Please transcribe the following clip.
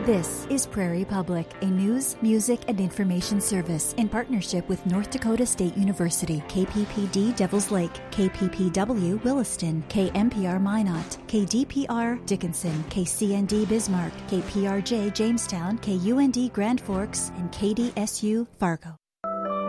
This is Prairie Public, a news, music, and information service in partnership with North Dakota State University, KPPD Devils Lake, KPPW Williston, KMPR Minot, KDPR Dickinson, KCND Bismarck, KPRJ Jamestown, KUND Grand Forks, and KDSU Fargo.